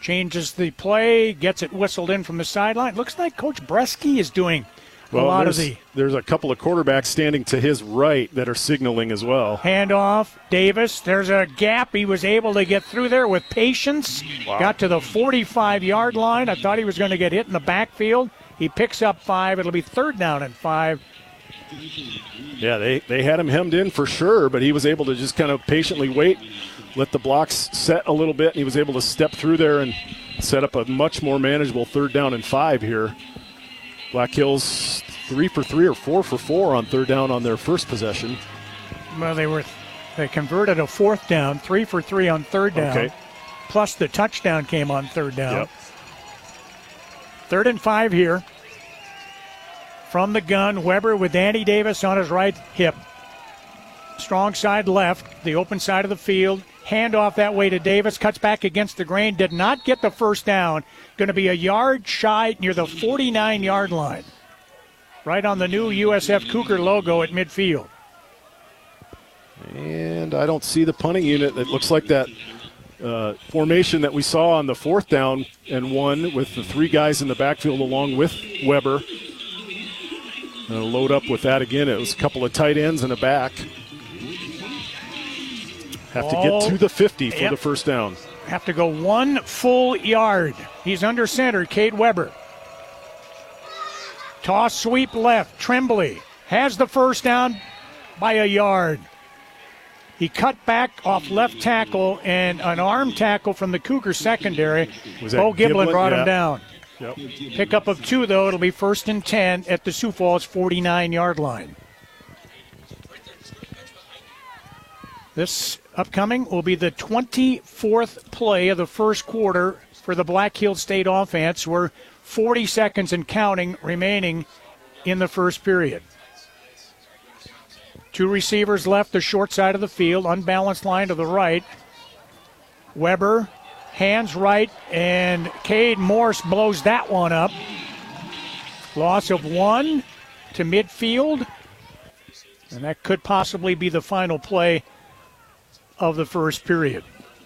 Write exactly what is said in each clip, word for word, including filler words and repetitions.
changes the play, gets it whistled in from the sideline. Looks like Coach Bresky is doing a well, lot of there's, the. There's a couple of quarterbacks standing to his right that are signaling as well. Handoff, Davis. There's a gap. He was able to get through there with patience. Wow. Got to the forty-five-yard line. I thought he was going to get hit in the backfield. He picks up five. It'll be third down and five. Yeah, they, they had him hemmed in for sure, but he was able to just kind of patiently wait, let the blocks set a little bit, and he was able to step through there and set up a much more manageable third down and five here. Black Hills three for three or four for four on third down on their first possession. Well, they were they converted a fourth down, three for three on third down. Okay. Plus the touchdown came on third down. Yep. Third and five here. From the gun, Weber with Danny Davis on his right hip. Strong side left, the open side of the field. Handoff that way to Davis, cuts back against the grain, did not get the first down. Going to be a yard shy near the forty-nine-yard line. Right on the new U S F Cougar logo at midfield. And I don't see the punting unit. It looks like that uh, formation that we saw on the fourth down and one with the three guys in the backfield along with Weber. Gonna load up with that again. It was a couple of tight ends and a back. Have to get to the fifty for yep. the first down. Have to go one full yard. He's under center, Cade Weber. Toss sweep left, Tremblay has the first down by a yard. He cut back off left tackle, and an arm tackle from the Cougar secondary. Bo Giblin brought yeah. him down. Yep. Pickup of two, though. It'll be first and ten at the Sioux Falls forty-nine-yard line. This upcoming will be the twenty-fourth play of the first quarter for the Black Hills State offense. We're forty seconds and counting remaining in the first period. Two receivers left, the short side of the field, unbalanced line to the right. Weber, hands right, and Cade Morse blows that one up. Loss of one to midfield, and that could possibly be the final play of the first period.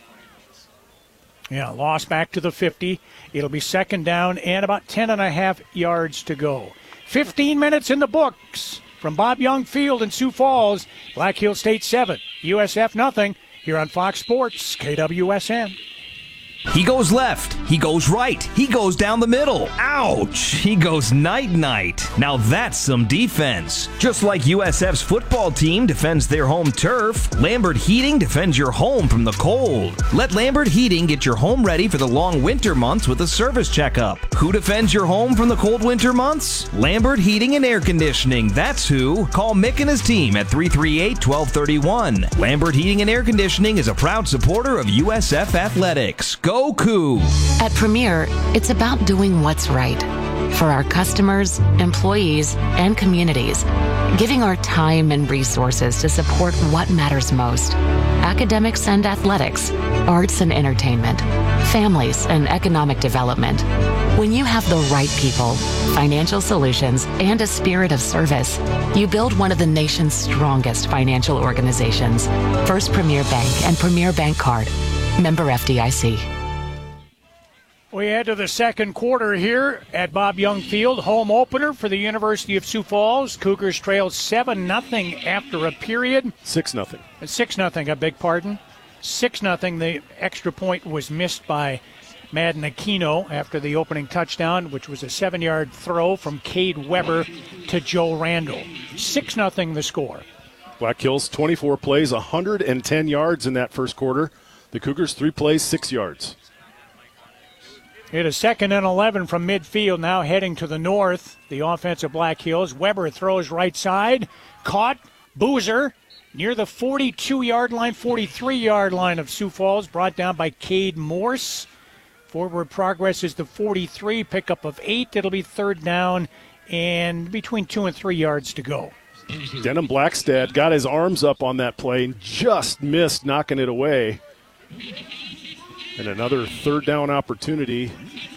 Yeah, loss back to the fifty. It'll be second down and about ten and a half yards to go. fifteen minutes in the books. From Bob Young Field in Sioux Falls, Black Hills State seven, U S F nothing, here on Fox Sports, K W S N. He goes left. He goes right. He goes down the middle. Ouch. He goes night-night. Now that's some defense. Just like U S F's football team defends their home turf, Lambert Heating defends your home from the cold. Let Lambert Heating get your home ready for the long winter months with a service checkup. Who defends your home from the cold winter months? Lambert Heating and Air Conditioning. That's who. Call Mick and his team at three three eight, one two three one. Lambert Heating and Air Conditioning is a proud supporter of U S F Athletics. Go Coup. At Premier, it's about doing what's right for our customers, employees, and communities, giving our time and resources to support what matters most: academics and athletics, arts and entertainment, families and economic development. When you have the right people, financial solutions, and a spirit of service, you build one of the nation's strongest financial organizations. First Premier Bank and Premier Bank Card. Member F D I C. We head to the second quarter here at Bob Young Field, home opener for the University of Sioux Falls. Cougars trail seven nothing after a period. six nothing. six nothing, I beg pardon. six nothing. The extra point was missed by Madden Aquino after the opening touchdown, which was a seven-yard throw from Cade Weber to Joe Randall. six nothing the score. Black Hills, twenty-four plays, one hundred ten yards in that first quarter. The Cougars, three plays, six yards. Hit a second and eleven from midfield, now heading to the north. The offense of Black Hills. Weber throws right side. Caught. Boozer near the forty-two-yard line, forty-three-yard line of Sioux Falls. Brought down by Cade Morse. Forward progress is the forty-three. Pickup of eight. It'll be third down and between two and three yards to go. Denham Blackstad got his arms up on that play and just missed knocking it away. And another third down opportunity.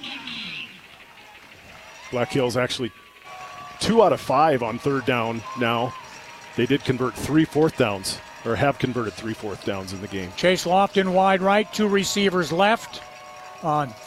Black Hills actually two out of five on third down now. They did convert three fourth downs, or have converted three fourth downs in the game. Chase Lofton wide right, two receivers left on